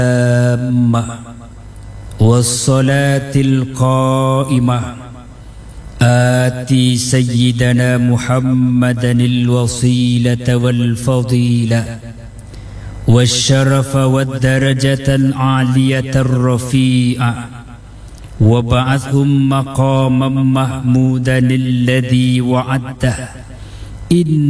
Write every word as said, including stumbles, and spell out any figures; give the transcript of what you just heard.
التامة والصلاة القائمة آتي سيدنا محمدا الوصيلة والفضيلة والشرف والدرجة العالية الرفيعة وابعثهم مقاما محمودا الذي وعدته إن